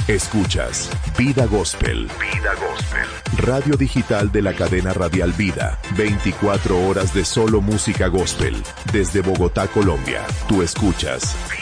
Escuchas Vida Gospel. Vida Gospel. Radio digital de la cadena radial Vida. 24 horas de solo música gospel. Desde Bogotá, Colombia. Tú escuchas